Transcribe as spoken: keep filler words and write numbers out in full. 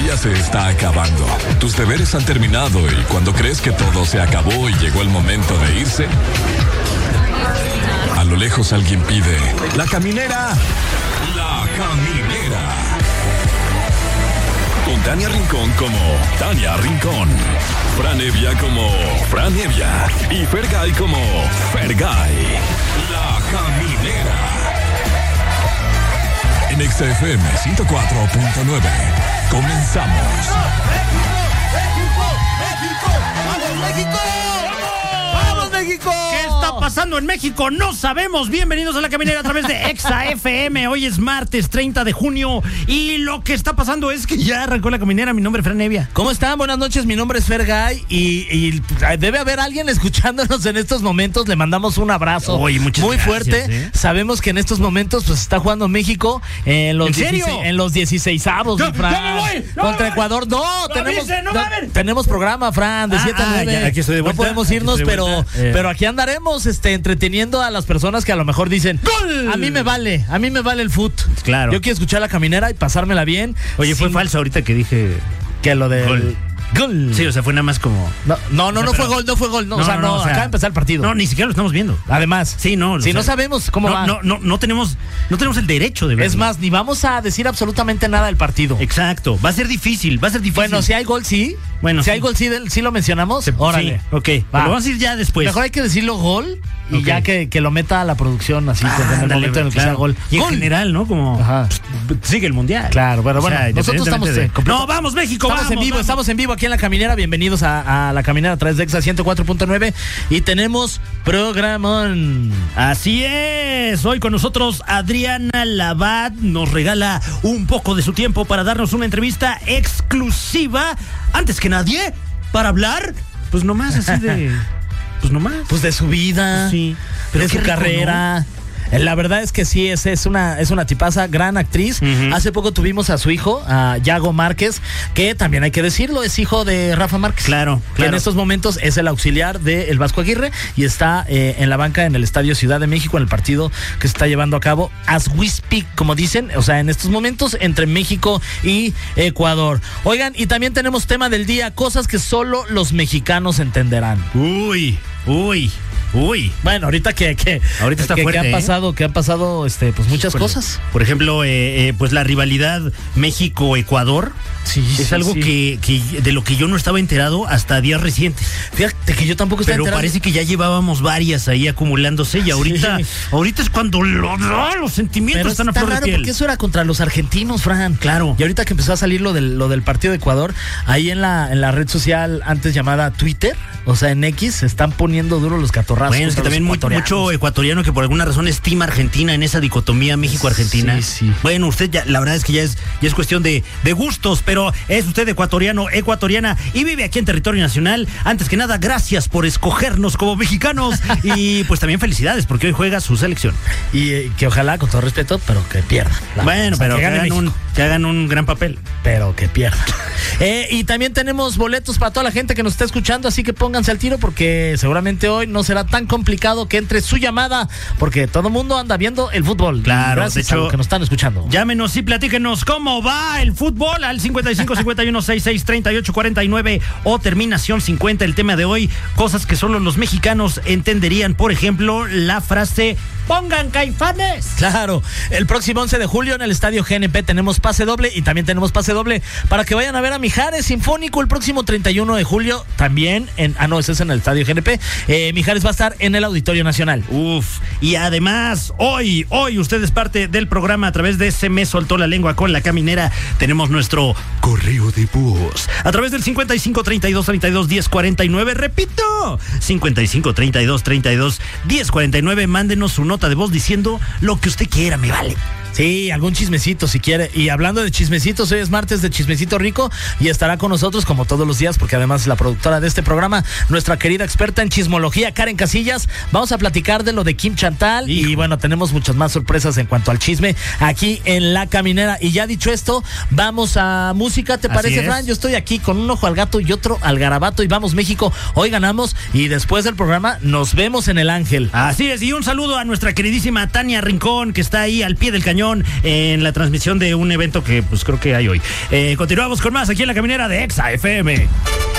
día se está acabando. Tus deberes han terminado y cuando crees que todo se acabó y llegó el momento de irse, a lo lejos alguien pide: ¡La caminera! ¡La caminera! Con Tania Rincón como Tania Rincón, Fran Evia como Fran Evia y Fergay como Fergay. La caminera. En Exa F M ciento cuatro punto nueve. Comenzamos. ¡México! ¡México! ¡Vamos, México! ¡Vamos, México! ¿Qué está pasando en México? No sabemos. Bienvenidos a La Caminera a través de Exa F M. Hoy es martes treinta de junio y lo que está pasando es que ya arrancó La Caminera. Mi nombre es Fran Evia. ¿Cómo están? Buenas noches, mi nombre es Fergay y, y debe haber alguien escuchándonos en estos momentos. Le mandamos un abrazo Oye, muchas muy gracias, fuerte. ¿eh? Sabemos que en estos momentos pues está jugando México en los ¿En serio? dieciséis en los dieciseisavos, ¡No, mi Fran. ya me voy! ¡No Contra me voy! Ecuador. No, ¡No tenemos avisen, no no, mamen! tenemos programa, Fran, de Ah, siete a ah, nueve. ya, aquí estoy de no vuelta, podemos aquí irnos, estoy de pero vuelta. Eh. pero aquí andaremos este entreteniendo a las personas que a lo mejor dicen: ¡Gol! A mí me vale, a mí me vale el fut. Claro. Yo quiero escuchar La Caminera y pasármela bien. Oye, fue sin falso ahorita que dije que lo de Gol. Gol. Sí, o sea, fue nada más como... No, no, no, O sea, no pero- fue gol, no fue gol. No, No, o sea, no, no, no, o sea, acaba de empezar el partido. No, ni siquiera lo estamos viendo. Además, Sí, no. o si sea, no sabemos cómo no, va. No, no, no tenemos, no tenemos el derecho de verlo. Es más, ni vamos a decir absolutamente nada del partido. Exacto. Va a ser difícil, va a ser difícil. Bueno, si hay gol, sí. Bueno, si sí. hay gol, sí, del- sí lo mencionamos. Se- Órale. Sí, ok. Pero Va. vamos a ir ya después. Mejor hay que decirlo gol y Ok. ya que, que lo meta a la producción así, Ah, en el ándale, momento en el que claro. sea gol. Y en ¡Gol! general, ¿no? Como Ajá. pues, sigue el mundial. Claro, pero bueno, nosotros estamos, independientemente eh, completo- No, vamos México, Estamos vamos, en vivo, vamos. estamos en vivo aquí en La Caminera. Bienvenidos a, a La Caminera a través de Exa ciento cuatro punto nueve y tenemos programón. Así es. Hoy con nosotros Adriana Labat nos regala un poco de su tiempo para darnos una entrevista exclusiva. Antes que nadie, para hablar, pues nomás así de... Pues nomás. Pues de su vida, Sí. de Pero su qué rico, carrera. La verdad es que sí, es, es una es una tipaza, gran actriz. Ujú. Hace poco tuvimos a su hijo, a Yago Márquez, que también hay que decirlo, es hijo de Rafa Márquez. Claro, Que claro. en estos momentos es el auxiliar de El Vasco Aguirre y está eh, en la banca en el Estadio Ciudad de México en el partido que se está llevando a cabo as we speak, como dicen, o sea, en estos momentos entre México y Ecuador. Oigan, y también tenemos tema del día, cosas que solo los mexicanos entenderán. Uy, uy, uy. Bueno, ahorita que, que, Ahorita está que, fuerte, que han ¿eh? pasado, que han pasado este, pues muchas Híjole. cosas. Por ejemplo, eh, eh, pues la rivalidad México-Ecuador Sí, es sí, algo sí. Que, que de lo que yo no estaba enterado hasta días recientes. Fíjate que yo tampoco estaba Pero enterado. parece que ya llevábamos varias ahí acumulándose y ahorita, Sí. ahorita es cuando lo- lo- los sentimientos Pero están a está flor de raro piel. porque eso era contra los argentinos, Fran. Claro. Y ahorita que empezó a salir lo del, lo del partido de Ecuador, ahí en la, en la red social antes llamada Twitter, o sea, en X, se están poniendo duros los catorrazos. Bueno, es que contra también los mu- ecuatorianos. mucho ecuatoriano que por alguna razón estima Argentina en esa dicotomía México-Argentina. Sí, sí. Bueno, usted ya, la verdad es que ya es, ya es cuestión de, de gustos, pero es usted ecuatoriano, ecuatoriana y vive aquí en territorio nacional. Antes que nada, gracias por escogernos como mexicanos y pues también felicidades porque hoy juega su selección. Y eh, que ojalá, con todo respeto, pero que pierda. La- Bueno, o sea, pero que, que gane hagan un, México. que hagan un gran papel. Pero que pierda. Eh, y también tenemos boletos para toda la gente que nos está escuchando, así que pónganse al tiro porque seguramente hoy no será tan complicado que entre su llamada, porque todo el mundo anda viendo el fútbol. Claro, Gracias de a hecho, los que nos están escuchando. Llámenos y platíquenos cómo va el fútbol al cincuenta y cinco, cincuenta y uno, sesenta y seis, treinta y ocho, cuarenta y nueve o terminación cincuenta. El tema de hoy, cosas que solo los mexicanos entenderían. Por ejemplo, la frase ¡pongan Caifanes! Claro, el próximo once de julio en el Estadio G N P tenemos pase doble y también tenemos pase doble para que vayan a ver a Mijares Sinfónico el próximo treinta y uno de julio también en, ah no, ese es en el Estadio G N P. Eh, Mijares va a estar en el Auditorio Nacional. Uf, y además, hoy, hoy usted es parte del programa a través de Se Me Soltó la Lengua con La Caminera. Tenemos nuestro correo de voz a través del cincuenta y cinco, treinta y dos, treinta y dos, diez, cuarenta y nueve. Repito, cincuenta y cinco, treinta y dos, treinta y dos, diez, cuarenta y nueve. Mándenos su nota de voz diciendo lo que usted quiera, me vale. Sí, algún chismecito si quiere. Y hablando de chismecitos, hoy es martes de Chismecito Rico y estará con nosotros como todos los días, porque además es la productora de este programa, nuestra querida experta en chismología, Karen Casillas. Vamos a platicar de lo de Kim Chantal y bueno, tenemos muchas más sorpresas en cuanto al chisme aquí en La Caminera. Y ya dicho esto, vamos a música, ¿te Así parece, es. Fran? Yo estoy aquí con un ojo al gato y otro al garabato y vamos México. Hoy ganamos y después del programa nos vemos en el Ángel. Así es, y un saludo a nuestra queridísima Tania Rincón, que está ahí al pie del cañón cañón en la transmisión de un evento que pues creo que hay hoy. Eh, continuamos con más aquí en la caminera de Exa F M.